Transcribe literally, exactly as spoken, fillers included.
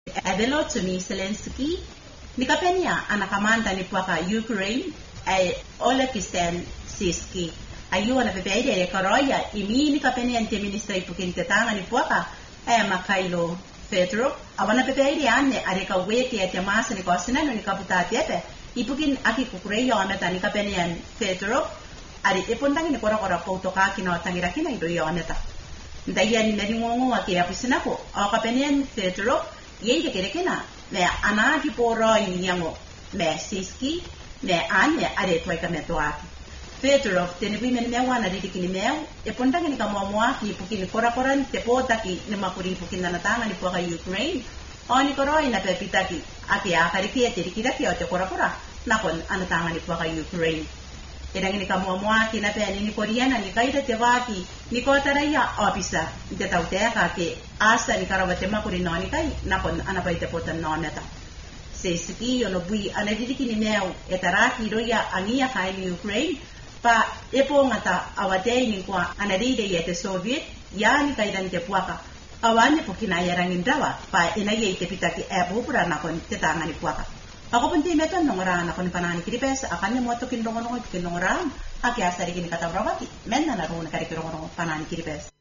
Volodymyr Zelensky nikapenia anakamanda ni pwaka Ukraine ay Oleksandr Syrskyi ayu ana pepeide karoya imi nikapenia ante ministra ipukin tetanga ni pwaka ay Mikhailo Fedorov awana pepeide ane areka weke ya masa ni kosina no nikaputa tepe ipukin aki kukureyo ameta nikapenia Fedorov ari epondang ni kora kora foto ka kino tangira kina ido yoneta ndaya ni nari ngongo wa kia pisina ko akapenia Fedorov yeye kerekena me anaki poro inyango me Syrskyi me ane are toika me toaki Fedorov tene bime me wana didikini meu e pondanga ni kama moaki pukini kora kora te potaki ni makuri pukini na tanga ni poka Ukraine oni koroi na pepitaki ake akariki e tirikira ki ote kora kora nakon anatanga ni poka Ukraine edang ni kama moaki na pe ni koriana ni kaida te waki ni kotaraya opisa te tauteka ke asa ni karawate makuri noni kai nakon anapaite potan noneta Syrskyi ono bui anadidikini meu etaraki roya angia kai ni Ukraine pa epo ngata awate ni kwa anadide yete Soviet yani kaidan te puaka awane pokina yarangin dawa pa inaye te pitaki ebu pura nakon te tanga ni puaka ako punti meton nongora nakon panani kiripes akanya moto kindongo no kindongora aki asari kini kata brawati menna na runa kari kirongoro panani kiripes